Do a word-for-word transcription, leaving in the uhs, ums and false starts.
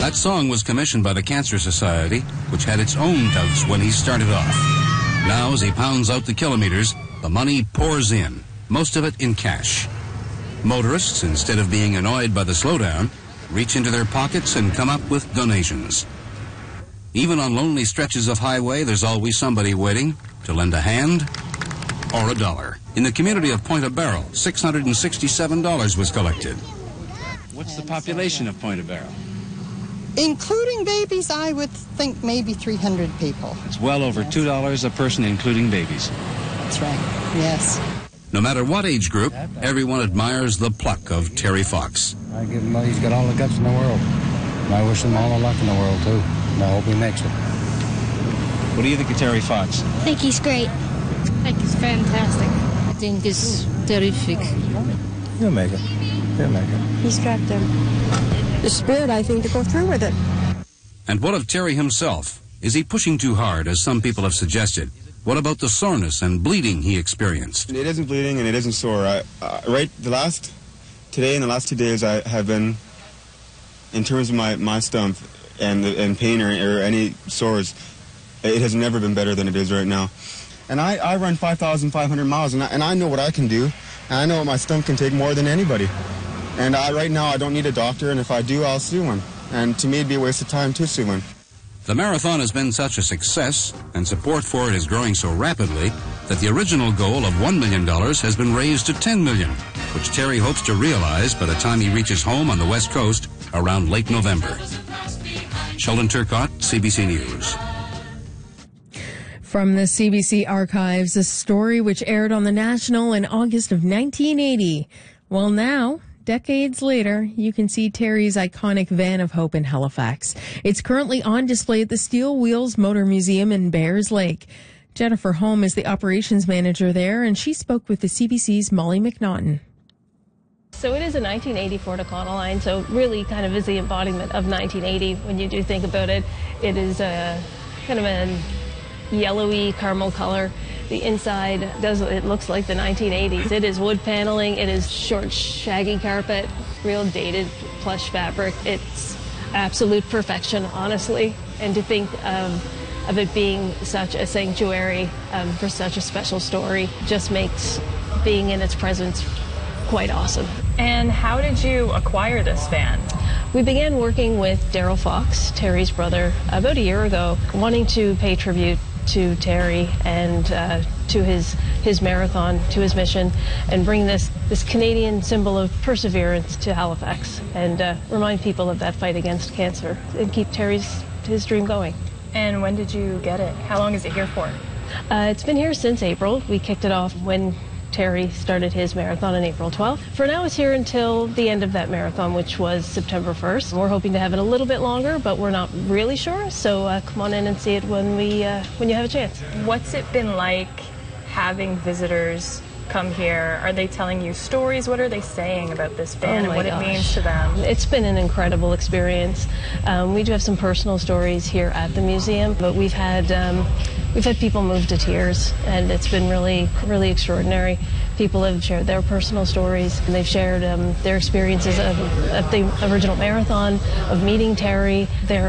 That song was commissioned by the Cancer Society, which had its own doubts when he started off. Now, as he pounds out the kilometers, the money pours in, most of it in cash. Motorists, instead of being annoyed by the slowdown, reach into their pockets and come up with donations. Even on lonely stretches of highway, there's always somebody waiting to lend a hand or a dollar. In the community of Point Barrow, six hundred sixty-seven dollars was collected. What's the population of Point Barrow? Including babies, I would think maybe three hundred people. It's well over two dollars a person, including babies. That's right, yes. No matter what age group, everyone admires the pluck of Terry Fox. I give him, he's got all the guts in the world. And I wish him all the luck in the world, too. And I hope he makes it. What do you think of Terry Fox? I think he's great. I think he's fantastic. I think it's terrific. He'll make it. He'll make it. He's got um, the spirit, I think, to go through with it. And what of Terry himself? Is he pushing too hard, as some people have suggested? What about the soreness and bleeding he experienced? It isn't bleeding and it isn't sore. I, uh, right, the last, today and the last two days I have been, in terms of my, my stump and, the, and pain or, or any sores, it has never been better than it is right now. And I, I run five thousand five hundred miles, and I, and I know what I can do, and I know my stump can take more than anybody. And I, right now I don't need a doctor, and if I do, I'll sue one. And to me, it'd be a waste of time to sue one. The marathon has been such a success, and support for it is growing so rapidly, that the original goal of one million dollars has been raised to ten million dollars, which Terry hopes to realize by the time he reaches home on the West Coast around late November. Sheldon Turcotte, C B C News. From the C B C archives, a story which aired on the National in August of nineteen eighty. Well, now, decades later, you can see Terry's iconic Van of Hope in Halifax. It's currently on display at the Steel Wheels Motor Museum in Bears Lake. Jennifer Holm is the operations manager there, and she spoke with the C B C's Molly McNaughton. So it is a nineteen eighty Ford Econoline, so really kind of is the embodiment of nineteen eighty when you do think about it. It is a kind of a yellowy caramel color. The inside does, it looks like the nineteen eighties. It is wood paneling, it is short shaggy carpet, real dated plush fabric. It's absolute perfection, honestly. And to think of, of it being such a sanctuary um, for such a special story just makes being in its presence quite awesome. And how did you acquire this van? We began working with Daryl Fox, Terry's brother, about a year ago, wanting to pay tribute to Terry and uh, to his his marathon, to his mission, and bring this this Canadian symbol of perseverance to Halifax, and uh, remind people of that fight against cancer and keep Terry's his dream going. And when did you get it? How long is it here for? Uh, it's been here since April. We kicked it off when Terry started his marathon on April twelfth. For now, it's here until the end of that marathon, which was September first. We're hoping to have it a little bit longer, but we're not really sure. So uh, come on in and see it when we uh, when you have a chance. What's it been like having visitors come here? Are they telling you stories? What are they saying about this van oh and what gosh. it means to them? It's been an incredible experience. Um, we do have some personal stories here at the museum, but we've had um, we've had people move to tears, and it's been really, really extraordinary. People have shared their personal stories, and they've shared um, their experiences of, of the original marathon, of meeting Terry, their